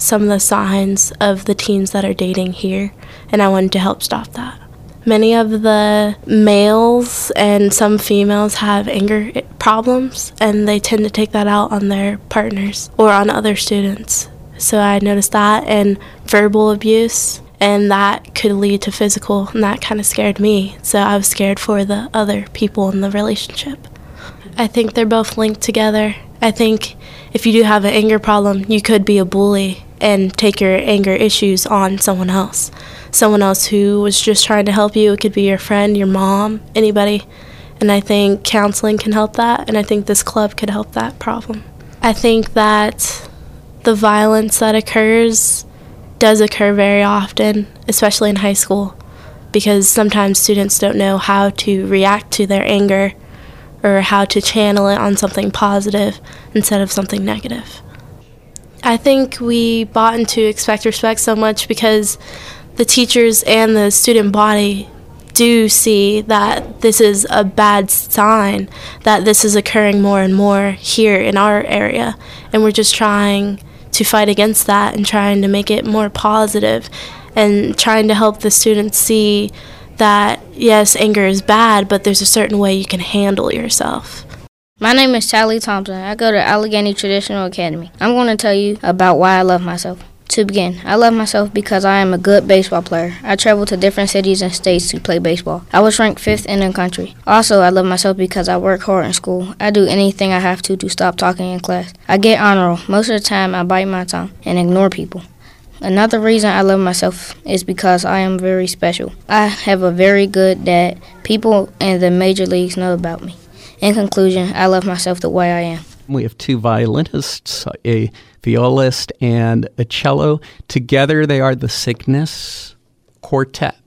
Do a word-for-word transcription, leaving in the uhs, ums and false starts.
some of the signs of the teens that are dating here, and I wanted to help stop that. Many of the males and some females have anger problems, and they tend to take that out on their partners or on other students. So I noticed that, and verbal abuse, and that could lead to physical, and that kind of scared me. So I was scared for the other people in the relationship. I think they're both linked together. I think if you do have an anger problem, you could be a bully and take your anger issues on someone else. Someone else who was just trying to help you. It could be your friend, your mom, anybody. And I think counseling can help that, and I think this club could help that problem. I think that the violence that occurs does occur very often, especially in high school, because sometimes students don't know how to react to their anger or how to channel it on something positive instead of something negative. I think we bought into Expect Respect so much because the teachers and the student body do see that this is a bad sign, that this is occurring more and more here in our area, and we're just trying to fight against that and trying to make it more positive and trying to help the students see that, yes, anger is bad, but there's a certain way you can handle yourself. My name is Sally Thompson. I go to Allegheny Traditional Academy. I'm going to tell you about why I love myself. To begin, I love myself because I am a good baseball player. I travel to different cities and states to play baseball. I was ranked fifth in the country. Also, I love myself because I work hard in school. I do anything I have to to stop talking in class. I get honor roll. Most of the time, I bite my tongue and ignore people. Another reason I love myself is because I am very special. I have a very good dad. People in the major leagues know about me. In conclusion, I love myself the way I am. We have two violinists, a violist and a cello. Together they are the Cygnus Quartet.